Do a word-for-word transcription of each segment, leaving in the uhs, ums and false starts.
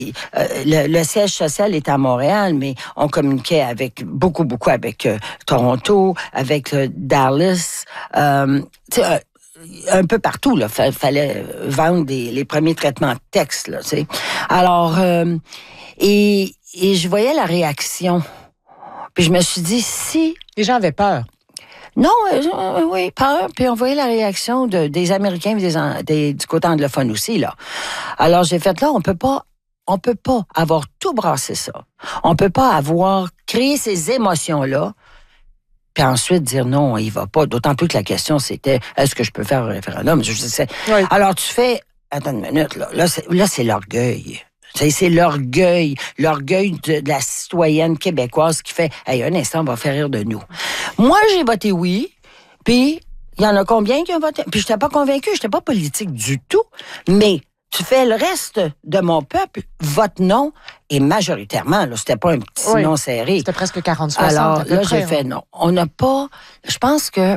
Euh, le, le siège social est à Montréal, mais on communiquait avec beaucoup, beaucoup avec euh, Toronto, avec euh, Dallas, euh, tu sais, euh, un peu partout. Là, Fa- fallait vendre des, les premiers traitements de texte. Là, tu sais. Alors, euh, et, et je voyais la réaction. Puis je me suis dit, si... Les gens avaient peur. Non, euh, oui, peur. Puis on voyait la réaction de, des Américains et des, des, du côté anglophone aussi. Là. Alors j'ai fait, là, on peut pas On peut pas avoir tout brassé ça. On peut pas avoir créé ces émotions-là, puis ensuite dire non, il va pas. D'autant plus que la question, c'était, est-ce que je peux faire un référendum? Je sais. Oui. Alors, tu fais, attends une minute, là, là, c'est, là, c'est l'orgueil. C'est, c'est l'orgueil, l'orgueil de, de la citoyenne québécoise qui fait, hey, un instant, on va faire rire de nous. Moi, j'ai voté oui, puis il y en a combien qui ont voté? Puis j'étais pas convaincue, j'étais pas politique du tout, mais tu fais le reste de mon peuple, vote non, et majoritairement, là, c'était pas un petit oui. non serré. C'était presque quarante soixante. Alors, à peu là, près, j'ai hein. fait non. On n'a pas... Je pense que...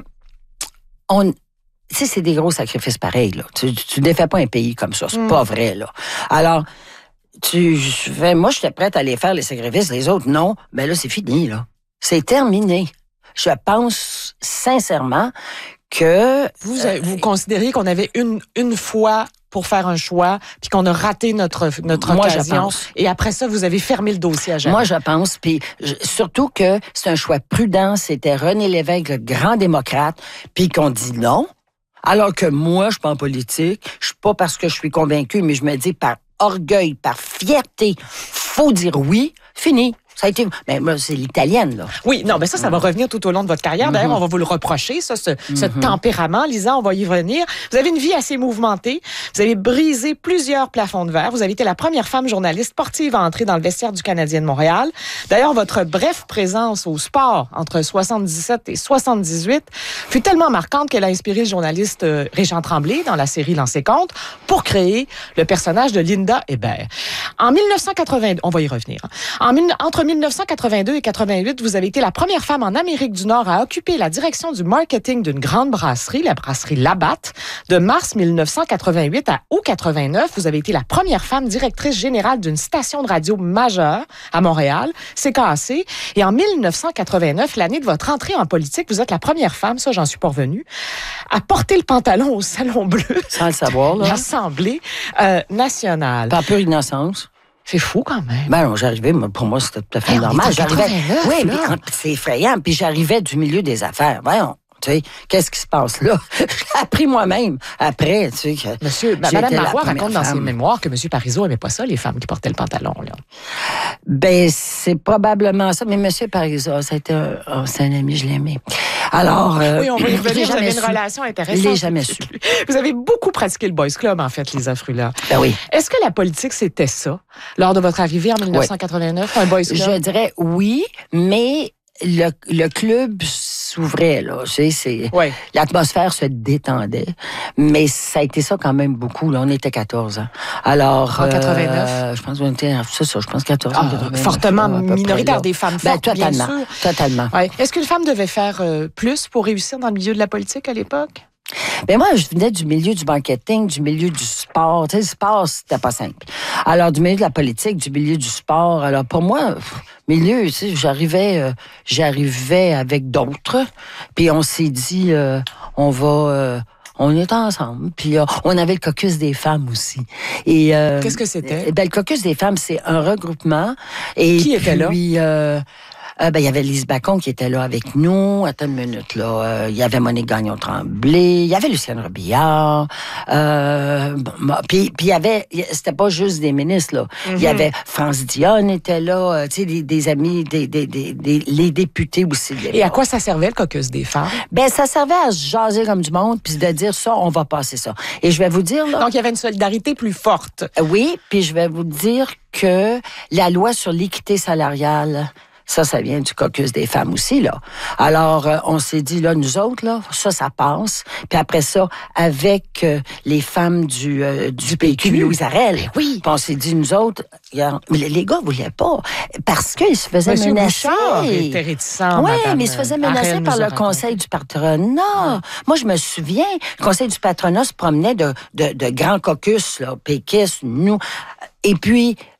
on Tu sais, c'est des gros sacrifices pareils, là. Tu, tu défais pas un pays comme ça, c'est mm. pas vrai, là. Alors, tu fais... Moi, j'étais prête à aller faire les sacrifices, les autres, non. Ben là, c'est fini, là. C'est terminé. Je pense sincèrement que... Vous, euh, vous considériez qu'on avait une, une fois pour faire un choix, puis qu'on a raté notre, notre Moi, occasion. Et après ça, vous avez fermé le dossier à jamais. Moi, je pense, puis surtout que c'est un choix prudent. C'était René Lévesque, le grand démocrate, puis qu'on dit non. Alors que moi, je suis pas en politique. Je suis pas parce que je suis convaincue, mais je me dis par orgueil, par fierté, faut dire oui. Fini. Ça a été... Mais moi, c'est l'italienne, là. Oui, non, mais ça, ça va revenir tout au long de votre carrière. D'ailleurs, mm-hmm. on va vous le reprocher, ça, ce, mm-hmm. ce tempérament. Lisa, on va y revenir. Vous avez une vie assez mouvementée. Vous avez brisé plusieurs plafonds de verre. Vous avez été la première femme journaliste sportive à entrer dans le vestiaire du Canadien de Montréal. D'ailleurs, votre brève présence au sport entre soixante-dix-sept et soixante-dix-huit fut tellement marquante qu'elle a inspiré le journaliste Régent Tremblay dans la série Lancez compte pour créer le personnage de Linda Hébert. En dix-neuf cent quatre-vingt-deux, on va y revenir. En, entre dix-neuf cent quatre-vingt-deux et quatre-vingt-huit, vous avez été la première femme en Amérique du Nord à occuper la direction du marketing d'une grande brasserie, la brasserie Labatt. De mars dix-neuf cent quatre-vingt-huit à août quatre-vingt-neuf, vous avez été la première femme directrice générale d'une station de radio majeure à Montréal, C K A C. Et en dix-neuf cent quatre-vingt-neuf, l'année de votre entrée en politique, vous êtes la première femme, ça j'en suis pas revenue, à porter le pantalon au Salon Bleu. Sans le savoir, là. L'Assemblée euh, nationale. Par pure innocence. C'est fou quand même. Ben non, j'arrivais, pour moi, c'était tout à fait hey, normal. J'arrivais. Oui, mais c'est effrayant. Puis j'arrivais du milieu des affaires. Voyons. Tu sais, qu'est-ce qui se passe là? J'ai appris moi-même après, tu sais. Que Monsieur, ben, Madame Marois raconte dans femme. ses mémoires que Monsieur Parizeau aimait pas ça, les femmes qui portaient le pantalon, là. Ben, c'est probablement ça. Mais Monsieur Parizeau, ça a été un, oh, c'est un ami, je l'aimais. Alors. Euh, oui, on va y revenir. Vous avez une relation intéressante. Je l'ai jamais su. Vous avez beaucoup pratiqué le Boys Club, en fait, Lisa Frula. Ben oui. Est-ce que la politique, c'était ça, lors de votre arrivée en dix-neuf cent quatre-vingt-neuf, oui. un Boys Club? Je dirais oui, mais le, le club s'ouvrait, là. Tu sais, c'est, oui. L'atmosphère se détendait. Mais ça a été ça quand même beaucoup, là. On était quatorze ans. Alors. En quatre-vingt-neuf? Euh, je pense qu'on était, c'est ça, je pense quatorze ans. Ah, quatre-vingt-neuf, fortement minoritaire, des femmes fortes, ben, totalement, bien sûr. Totalement. Ouais. Est-ce qu'une femme devait faire euh, plus pour réussir dans le milieu de la politique à l'époque? Ben moi, je venais du milieu du marketing, du milieu du sport. Tu sais, le sport, c'était pas simple. Alors, du milieu de la politique, du milieu du sport. Alors, pour moi, milieu, tu sais, j'arrivais, euh, j'arrivais avec d'autres. Puis on s'est dit, euh, on va... Euh, on est ensemble. Puis euh, on avait le caucus des femmes aussi. Et euh, qu'est-ce que c'était? Ben, le caucus des femmes, c'est un regroupement. Et qui puis, était là? Euh, Euh, ben, il y avait Lise Bacon qui était là avec nous. Attends une minute, là. Euh, il y avait Monique Gagnon-Tremblay. Il y avait Lucienne Robillard. Euh, bon, puis, puis il y avait... C'était pas juste des ministres, là. Mm-hmm. Il y avait France Dionne était là. Euh, tu sais, des, des amis, des, des, des, des, les députés aussi. Et à quoi ça servait, le caucus des femmes? Ben, ça servait à se jaser comme du monde puis de dire ça, on va passer ça. Et je vais vous dire, là... Donc, il y avait une solidarité plus forte. Oui, puis je vais vous dire que la loi sur l'équité salariale... Ça, ça vient du caucus des femmes aussi, là. Alors, euh, on s'est dit, là, nous autres, là, ça, ça passe. Puis après ça, avec euh, les femmes du, euh, du, du P Q, Louise Arel. Oui. Puis on s'est dit, nous autres, regarde, mais les gars voulaient pas. Parce qu'ils se faisaient Monsieur menacer. Bouchard était réticent, oui, Madame mais ils se faisaient menacer Arel par le conseil du patronat. Ah. Moi, je me souviens, le conseil du patronat se promenait de, de, de grands caucus, là, péquistes, nous. Et puis,